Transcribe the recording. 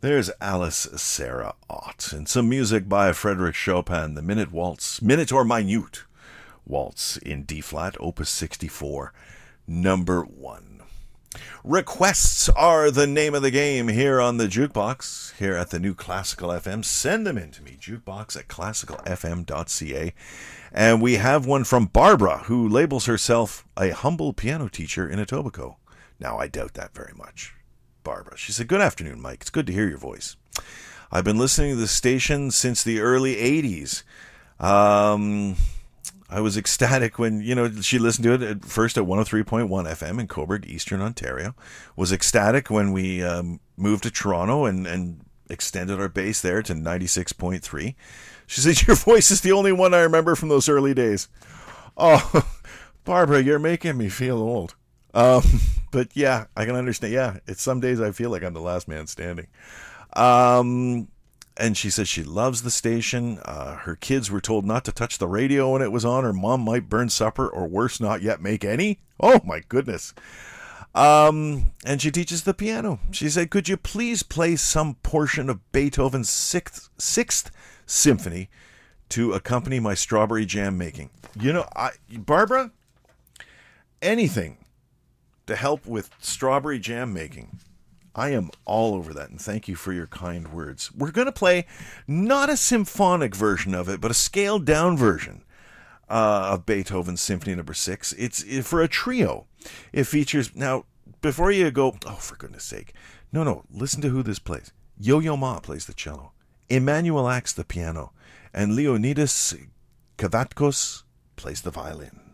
There's Alice Sarah Ott, and some music by Frederick Chopin, the Minute Waltz, Minute or Minute Waltz in D-flat, Opus 64, number 1. Requests are the name of the game here on the Jukebox, here at the new Classical FM. Send them in to me, jukebox@classicalfm.ca. And we have one from Barbara, who labels herself a humble piano teacher in Etobicoke. Now, I doubt that very much. Barbara. She said, "Good afternoon, Mike. It's good to hear your voice. I've been listening to the station since the early 80s. I was ecstatic when, she listened to it at first at 103.1 FM in Cobourg, Eastern Ontario. Was ecstatic when we moved to Toronto and extended our base there to 96.3. She said, your voice is the only one I remember from those early days." Oh, Barbara, you're making me feel old. But yeah, I can understand. Yeah, it's some days I feel like I'm the last man standing. And she says she loves the station. Her kids were told not to touch the radio when it was on, or mom might burn supper, or worse, not yet make any. Oh my goodness. And she teaches the piano. She said, "Could you please play some portion of Beethoven's Sixth Symphony to accompany my strawberry jam making?" Barbara, anything to help with strawberry jam making, I am all over that, and thank you for your kind words. We're going to play not a symphonic version of it, but a scaled down version of Beethoven's Symphony No. 6. It's for a trio. It features, now, before you go, oh, for goodness sake, no, listen to who this plays. Yo-Yo Ma plays the cello, Emanuel Ax the piano, and Leonidas Kavatkos plays the violin.